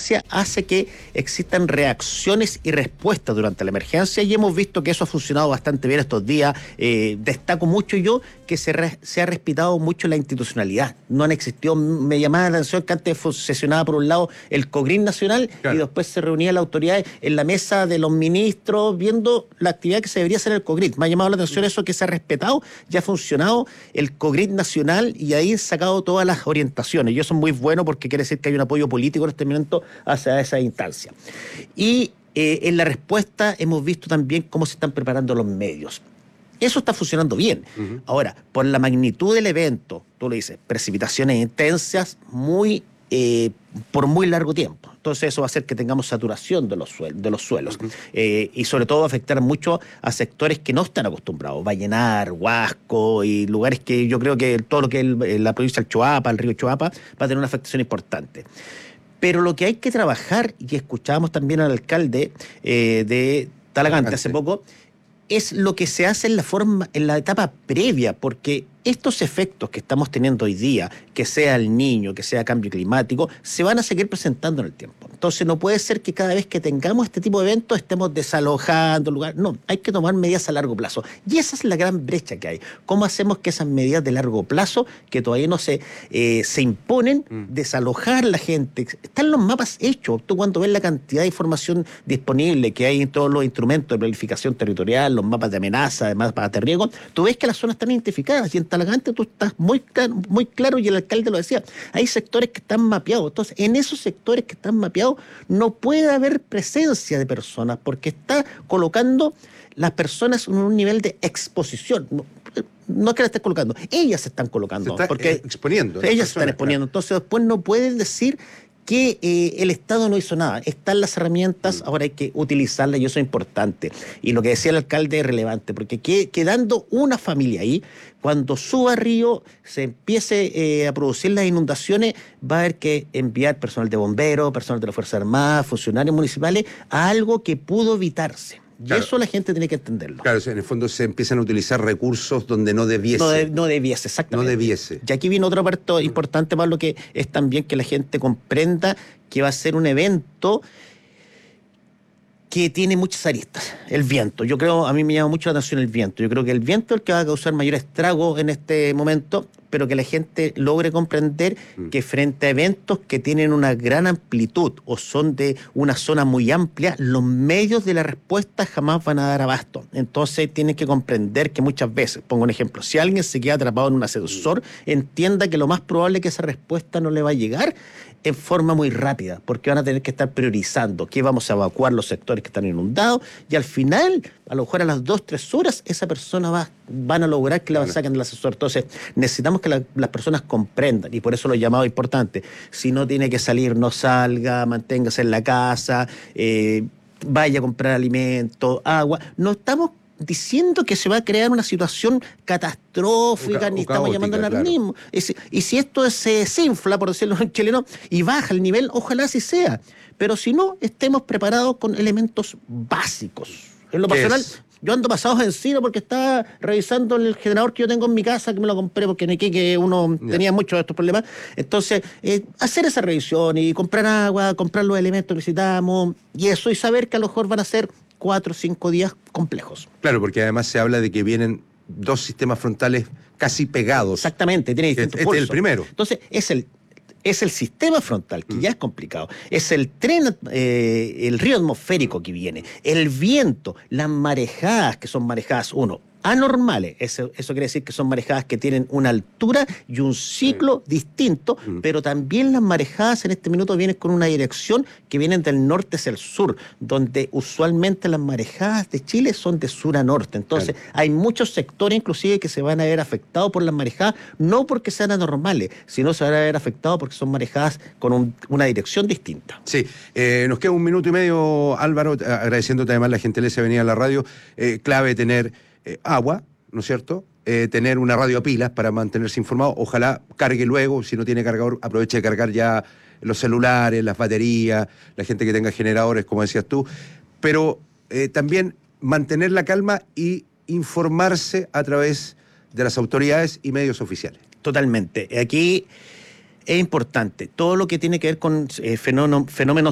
emergencia hace que existan reacciones y respuestas durante la emergencia, y hemos visto que eso ha funcionado bastante bien estos días. Destaco mucho yo que se ha respetado mucho la institucionalidad. No han existido, me llamaba la atención que antes sesionaba por un lado el COGRIN nacional, claro, y después se reunía la autoridad en la mesa de los ministros viendo la actividad que se debería hacer en el COGRIN. Me ha llamado la atención eso, que se ha respetado, ya ha funcionado el COGRIN nacional y ahí han sacado todas las orientaciones, y eso es muy bueno porque quiere decir que hay un apoyo político en este momento hacia esa instancia. Y en la respuesta hemos visto también cómo se están preparando los medios. Eso está funcionando bien. Uh-huh. Ahora, por la magnitud del evento, tú lo dices, precipitaciones intensas por muy largo tiempo. Entonces eso va a hacer que tengamos saturación de los suelos. Uh-huh. Y sobre todo va a afectar mucho a sectores que no están acostumbrados. Vallenar, Huasco y lugares que yo creo que todo lo que es la provincia del Choapa, el río Choapa, va a tener una afectación importante. Pero lo que hay que trabajar, y escuchábamos también al alcalde de Talagante hace poco, es lo que se hace en la etapa previa, porque estos efectos que estamos teniendo hoy día, que sea el Niño, que sea cambio climático, se van a seguir presentando en el tiempo. Entonces no puede ser que cada vez que tengamos este tipo de eventos estemos desalojando lugares. No, hay que tomar medidas a largo plazo. Y esa es la gran brecha que hay. ¿Cómo hacemos que esas medidas de largo plazo, que todavía no se imponen, desalojar la gente? Están los mapas hechos. Tú cuando ves la cantidad de información disponible que hay en todos los instrumentos de planificación territorial, los mapas de amenaza, de mapas de riesgo, tú ves que las zonas están identificadas, y en Talagante tú estás muy claro, y el alcalde lo decía, hay sectores que están mapeados. Entonces, en esos sectores que están mapeados no puede haber presencia de personas, porque está colocando las personas en un nivel de exposición. No es que la estés colocando, ellas se están colocando. Exponiendo. Ellas se están exponiendo. Entonces, después no pueden decir que el Estado no hizo nada. Están las herramientas, ahora hay que utilizarlas, y eso es importante. Y lo que decía el alcalde es relevante, porque quedando una familia ahí, cuando suba río, se empiece a producir las inundaciones, va a haber que enviar personal de bomberos, personal de la Fuerza Armada, funcionarios municipales, a algo que pudo evitarse. Y claro, eso la gente tiene que entenderlo. Claro, en el fondo se empiezan a utilizar recursos donde no debiese. No debiese, exactamente. No debiese. Y aquí viene otra parte importante, Pablo, que es también que la gente comprenda que va a ser un evento que tiene muchas aristas. El viento. Yo creo, a mí me llama mucho la atención el viento. Yo creo que el viento es el que va a causar mayor estrago en este momento, pero que la gente logre comprender que frente a eventos que tienen una gran amplitud o son de una zona muy amplia, los medios de la respuesta jamás van a dar abasto. Entonces tienen que comprender que muchas veces, pongo un ejemplo, si alguien se queda atrapado en un ascensor, entienda que lo más probable es que esa respuesta no le va a llegar en forma muy rápida, porque van a tener que estar priorizando que vamos a evacuar los sectores que están inundados, y al final, a lo mejor a las 2-3 horas, esa persona van a lograr que la saquen del ascensor. Entonces, necesitamos que las personas comprendan, y por eso lo he llamado importante. Si no tiene que salir, no salga, manténgase en la casa, vaya a comprar alimentos, agua. No estamos diciendo que se va a crear una situación catastrófica, ni estamos llamando al alarmismo. Claro. Y si esto se desinfla, por decirlo en chileno, y baja el nivel, ojalá así sea. Pero si no, estemos preparados con elementos básicos. En lo personal, yo ando pasado encima porque estaba revisando el generador que yo tengo en mi casa, que me lo compré porque en Iquique uno tenía muchos de estos problemas. Entonces, hacer esa revisión y comprar agua, comprar los elementos que necesitamos, y eso, y saber que a lo mejor van a ser 4 o 5 días complejos. Claro, porque además se habla de que vienen 2 sistemas frontales casi pegados. Exactamente, tiene distintos pulsos. Este es el primero. Entonces, es el sistema frontal, que ya es complicado. Es el tren, el río atmosférico que viene, el viento, las marejadas, que son marejadas, anormales. Eso quiere decir que son marejadas que tienen una altura y un ciclo distinto, pero también las marejadas en este minuto vienen con una dirección que vienen del norte hacia el sur, donde usualmente las marejadas de Chile son de sur a norte. Entonces, hay muchos sectores inclusive que se van a ver afectados por las marejadas, no porque sean anormales, sino se van a ver afectados porque son marejadas con una dirección distinta. Sí, nos queda 1 minuto y medio, Álvaro, agradeciéndote además la gentileza de venir a la radio. Clave tener agua, ¿no es cierto? Tener una radio a pilas para mantenerse informado. Ojalá cargue luego, si no tiene cargador, aproveche de cargar ya los celulares, las baterías, la gente que tenga generadores, como decías tú. Pero también mantener la calma y informarse a través de las autoridades y medios oficiales. Totalmente. Aquí es importante todo lo que tiene que ver con fenómenos